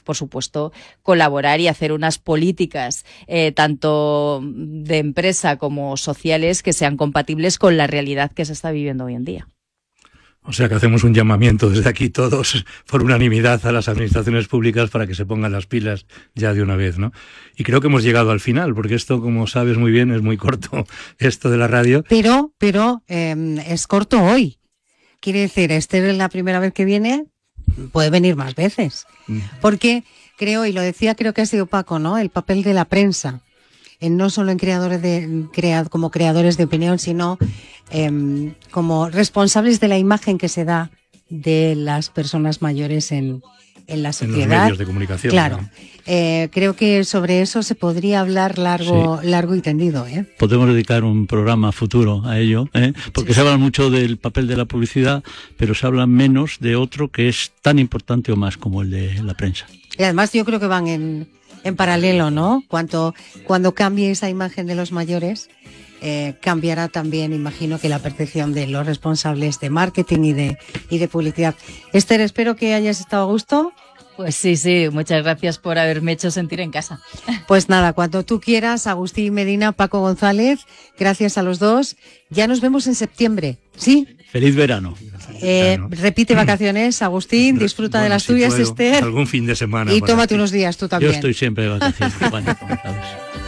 por supuesto, colaborar y hacer unas políticas tanto de empresa como sociales que sean compatibles con la realidad que se está viviendo hoy en día. O sea que hacemos un llamamiento desde aquí todos por unanimidad a las administraciones públicas para que se pongan las pilas ya de una vez, ¿no? Y creo que hemos llegado al final, porque esto, como sabes muy bien, es muy corto, esto de la radio. Pero es corto hoy. Quiere decir, esta es la primera vez que viene, puede venir más veces. Porque creo, y lo decía, creo que ha sido Paco, ¿no? El papel de la prensa. No solo en como creadores de opinión, sino como responsables de la imagen que se da de las personas mayores en la sociedad. En los medios de comunicación. Claro. ¿No? Creo que sobre eso se podría hablar largo y tendido. Podemos dedicar un programa futuro a ello, porque se habla mucho del papel de la publicidad, pero se habla menos de otro que es tan importante o más como el de la prensa. Y además yo creo que van en paralelo, ¿no? Cuando cambie esa imagen de los mayores, cambiará también, imagino, que la percepción de los responsables de marketing y de publicidad. Esther, espero que hayas estado a gusto. Pues sí, muchas gracias por haberme hecho sentir en casa. Pues nada, cuando tú quieras, Agustín Medina, Paco González, gracias a los dos. Ya nos vemos en septiembre, ¿sí? ¡Feliz verano! Repite vacaciones, Agustín, disfruta de las tuyas, puedo, Esther. Algún fin de semana. Y tómate unos días tú también. Yo estoy siempre de vacaciones, como sabes.